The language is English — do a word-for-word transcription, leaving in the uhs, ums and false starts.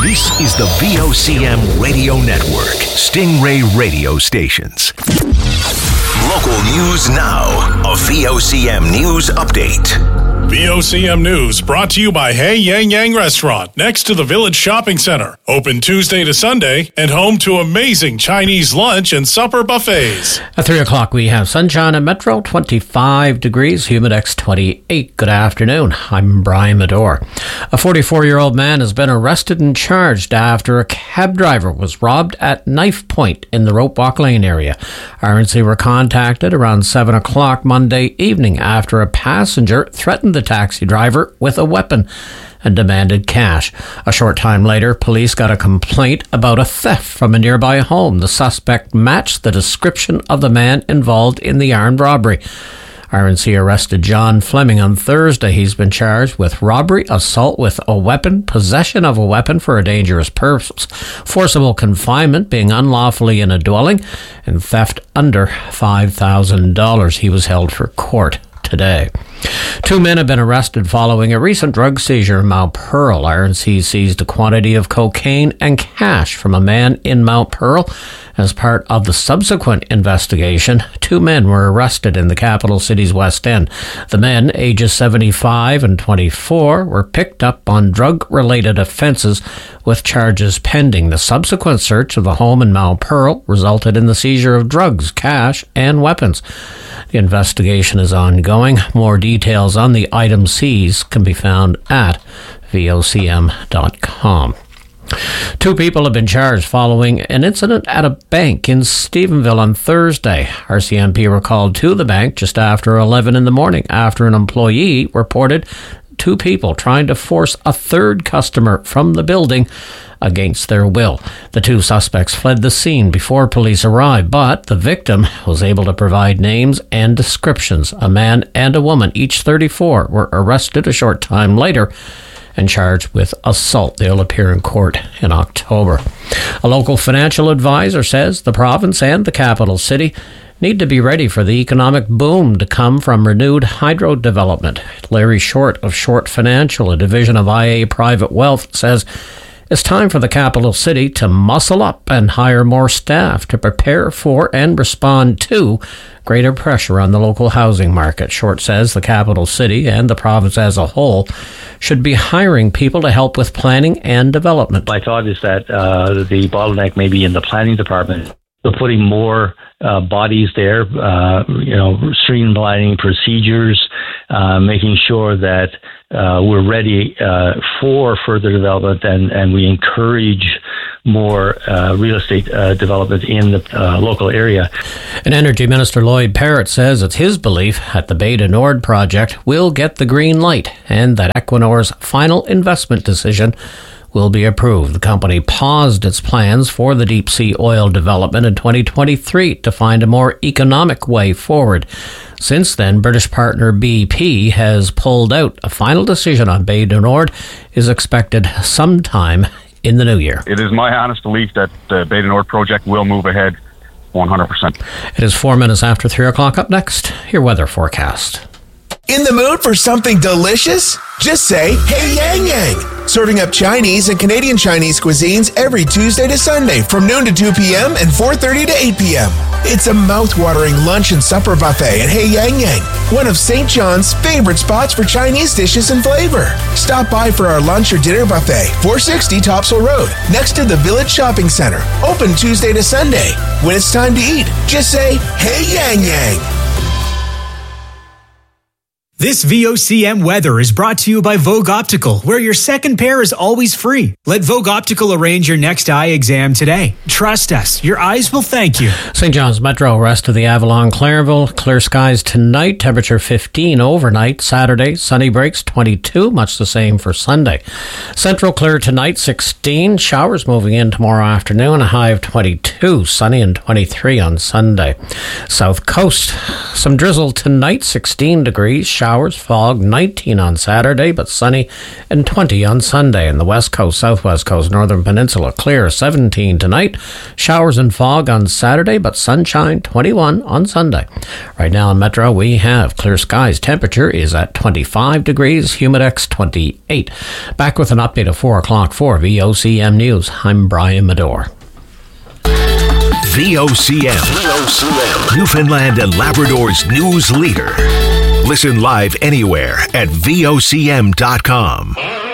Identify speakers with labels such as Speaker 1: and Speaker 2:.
Speaker 1: This is the V O C M Radio Network, Stingray Radio Stations. Local news now. A V O C M News Update.
Speaker 2: V O C M News brought to you by Hey Yang Yang Restaurant, next to the Village Shopping Center. Open Tuesday to Sunday and home to amazing Chinese lunch and supper buffets.
Speaker 3: At three o'clock, we have sunshine at Metro, twenty-five degrees, Humidex twenty-eight. Good afternoon. I'm Brian Medore. A forty-four-year-old man has been arrested and charged after a cab driver was robbed at knife point in the Rope Walk Lane area. R N C were contacted around seven o'clock Monday evening after a passenger threatened the taxi driver with a weapon and demanded cash. A short time later, police got a complaint about a theft from a nearby home. The suspect matched the description of the man involved in the armed robbery. R N C arrested John Fleming on Thursday. He's been charged with robbery, assault with a weapon, possession of a weapon for a dangerous purpose, forcible confinement, being unlawfully in a dwelling, and theft under five thousand dollars. He was held for court today. Two men have been arrested following a recent drug seizure in Mount Pearl. R N C seized a quantity of cocaine and cash from a man in Mount Pearl. As part of the subsequent investigation, two men were arrested in the capital city's West End. The men, ages seventy-five and twenty-four, were picked up on drug-related offences with charges pending. The subsequent search of the home in Mount Pearl resulted in the seizure of drugs, cash, and weapons. The investigation is ongoing. More details on the items seized can be found at V O C M dot com. Two people have been charged following an incident at a bank in Stephenville on Thursday. R C M P were called to the bank just after eleven in the morning after an employee reported two people trying to force a third customer from the building against their will. The two suspects fled the scene before police arrived, but the victim was able to provide names and descriptions. A man and a woman, each thirty-four, were arrested a short time later and charged with assault. They'll appear in court in October. A local financial advisor says the province and the capital city need to be ready for the economic boom to come from renewed hydro development. Larry Short of Short Financial, a division of I A Private Wealth, says it's time for the capital city to muscle up and hire more staff to prepare for and respond to greater pressure on the local housing market. Short says the capital city and the province as a whole should be hiring people to help with planning and development.
Speaker 4: My thought is that uh, the bottleneck may be in the planning department. So putting more uh, bodies there, uh, you know, streamlining procedures, uh, making sure that uh, we're ready uh, for further development, and, and we encourage more uh, real estate uh, development in the uh, local area.
Speaker 3: And Energy Minister Lloyd Parrott says it's his belief that the Bay du Nord project will get the green light and that Equinor's final investment decision will be approved. The company paused its plans for the deep sea oil development in twenty twenty-three to find a more economic way forward. Since then, British partner B P has pulled out. A final decision on Bay du Nord is expected sometime in the new year.
Speaker 5: It is my honest belief that the Bay du Nord project will move ahead one hundred percent.
Speaker 3: It is four minutes after three o'clock. Up next, your weather forecast.
Speaker 6: In the mood for something delicious? Just say, Hey Yang Yang. Serving up Chinese and Canadian Chinese cuisines every Tuesday to Sunday from noon to two p.m. and four thirty to eight p.m. It's a mouth-watering lunch and supper buffet at Hey Yang Yang, one of Saint John's favorite spots for Chinese dishes and flavor. Stop by for our lunch or dinner buffet, four sixty Topsail Road, next to the Village Shopping Center. Open Tuesday to Sunday. When it's time to eat, just say, Hey Yang Yang.
Speaker 7: This V O C M weather is brought to you by Vogue Optical, where your second pair is always free. Let Vogue Optical arrange your next eye exam today. Trust us, your eyes will thank you.
Speaker 3: Saint John's Metro, rest of the Avalon, Clairville, clear skies tonight, temperature fifteen overnight. Saturday, sunny breaks twenty-two, much the same for Sunday. Central clear tonight, sixteen, showers moving in tomorrow afternoon, a high of twenty-two, sunny and twenty-three on Sunday. South Coast, some drizzle tonight, sixteen degrees, showers showers, fog, nineteen on Saturday, but sunny, and twenty on Sunday. In the west coast, southwest coast, northern peninsula, clear, seventeen tonight. Showers and fog on Saturday, but sunshine, twenty-one on Sunday. Right now in Metro, we have clear skies. Temperature is at twenty-five degrees, humidex twenty-eight. Back with an update at four o'clock for V O C M News. I'm Brian Medore.
Speaker 1: V O C M, V O C M, Newfoundland and Labrador's news leader. Listen live anywhere at V O C M dot com.